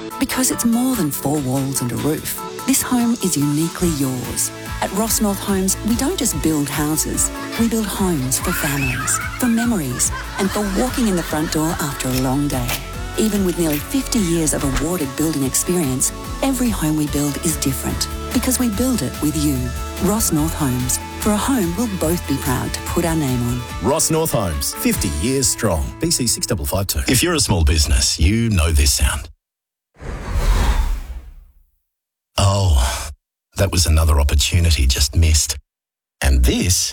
Because it's more than 4 walls and a roof. This home is uniquely yours. At Ross North Homes, we don't just build houses. We build homes for families, for memories, and for walking in the front door after a long day. Even with nearly 50 years of awarded building experience, every home we build is different because we build it with you. Ross North Homes. For a home we'll both be proud to put our name on. Ross North Homes, 50 years strong. BC 6552. If you're a small business, you know this sound. Oh, that was another opportunity just missed. And this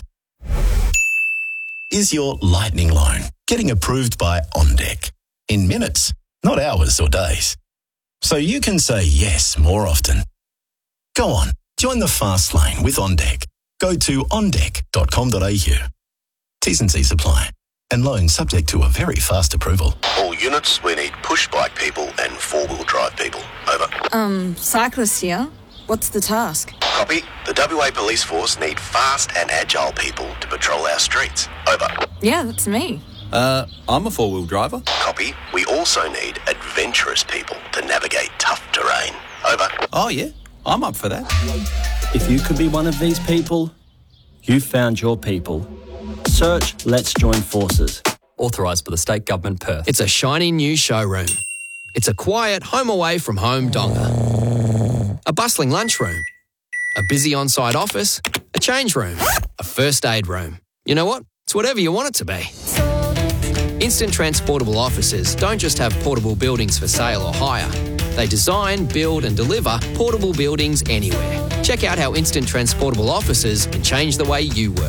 is your lightning loan, getting approved by OnDeck. In minutes, not hours or days. So you can say yes more often. Go on, join the fast lane with OnDeck. Go to ondeck.com.au. T's and C's apply. And loan subject to a very fast approval. All units, we need push bike people and four-wheel drive people. Over. Cyclist here. What's the task? Copy. The WA Police Force need fast and agile people to patrol our streets. Over. Yeah, that's me. I'm a four-wheel driver. Copy. We also need adventurous people to navigate tough terrain. Over. Oh, yeah. I'm up for that. If you could be one of these people, you've found your people. Search Let's Join Forces. Authorised by the State Government, Perth. It's a shiny new showroom. It's a quiet home away from home donga. A bustling lunchroom. A busy on-site office. A change room. A first aid room. You know what? It's whatever you want it to be. Instant Transportable Offices don't just have portable buildings for sale or hire. They design, build and deliver portable buildings anywhere. Check out how Instant Transportable Offices can change the way you work.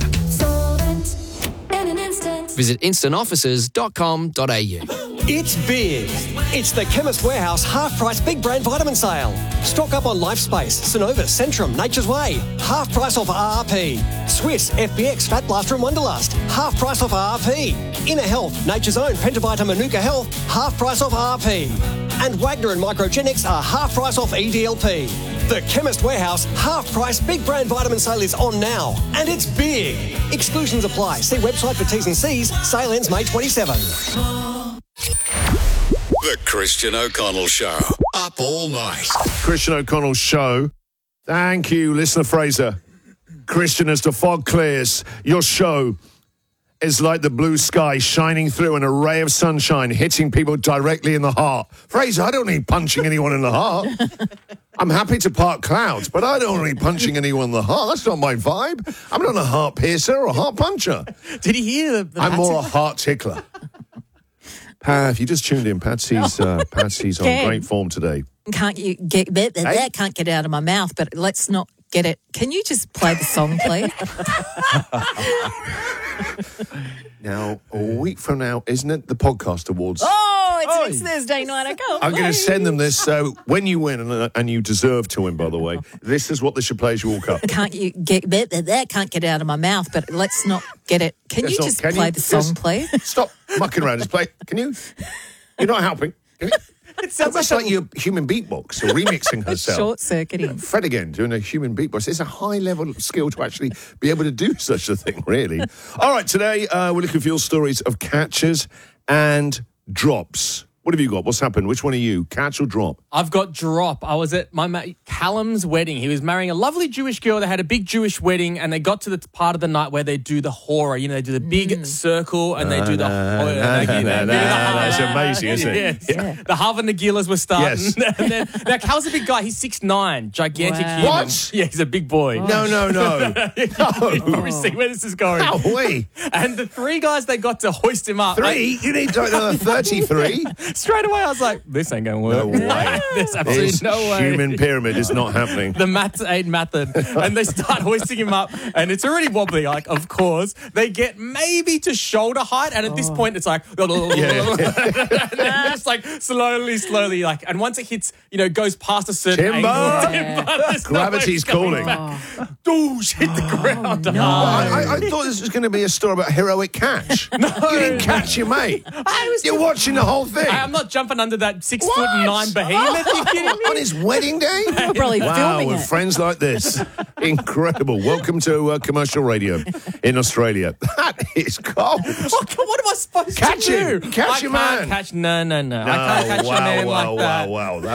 Visit instantoffices.com.au. It's big. It's the Chemist Warehouse half-price big brand vitamin sale. Stock up on LifeSpace, Synovus, Centrum, Nature's Way. Half price off RRP. Swiss, FBX, Fat Blaster and Wonderlust. Half price off RRP. Inner Health, Nature's Own, Pentavita Manuka Health. Half price off RRP. And Wagner and Microgenics are half price off EDLP. The Chemist Warehouse half-price big brand vitamin sale is on now. And it's big. Exclusions apply. See website for T's and C's. Sale ends May 27. The Christian O'Connell Show. Up all night. Christian O'Connell Show. Thank you, listener Fraser. Christian, as the fog clears, your show is like the blue sky shining through an array of sunshine, hitting people directly in the heart. Fraser, I don't need punching anyone in the heart. I'm happy to part clouds, but I don't need punching anyone in the heart. That's not my vibe. I'm not a heart piercer or a heart puncher. Did he hear the I'm more a heart tickler. Pat, if you just tuned in, Patsy's on great form today. Can't you get that? Hey? That can't get out of my mouth, but let's not get it. Can you just play the song, please? Now, a week from now, isn't it the podcast awards? Oh, it's next Thursday night. I can't I'm going to wait. send them this. So when you win, and you deserve to win, by the way, this is what they should play as you walk up. Can't you get that? That can't get out of my mouth, but let's not get it. Can you just play the song, please? Stop mucking around. Just play. Can you? You're not helping. Can you? It sounds That's like your human beatbox or remixing herself. Short-circuiting. Fred again doing a human beatbox. It's a high-level skill to actually be able to do such a thing, really. All right, today we're looking for your stories of catches and drops. What have you got? What's happened? Which one are you? Catch or drop? I've got drop. I was at my mate Callum's wedding. He was marrying a lovely Jewish girl. They had a big Jewish wedding, and they got to the part of the night where they do the horror. You know, they do the big circle, and they do the... That's amazing, isn't it? Yeah. The Hav and Nagilas were starting. Yes. And then, now, Cal's a big guy. He's 6'9", gigantic human. What? Yeah, he's a big boy. No. You probably see where this is going. How we? And the three guys, they got to hoist him up. Three? You need another 33? Straight away, I was like, this ain't going to work. No way. There's absolutely This no way. human pyramid is not happening. The maths ain't method. And they start hoisting him up, and it's already wobbly, like, of course. They get maybe to shoulder height, and at this point, it's like... and then just like slowly, like... And once it hits, goes past a certain Timber! angle... there's no Gravity's way it's going calling. back. Doosh, hit the ground. No. I thought this was going to be a story about heroic catch. No. You didn't catch your mate. You're watching the whole thing. I'm not jumping under that 6'9" behemoth. You kidding me? On his wedding day? We're probably filming with it. friends like this. Incredible. Welcome to commercial radio in Australia. That is cold. What am I supposed Catch to do? him. Catch your man. No. I can't catch a man like that. Wow.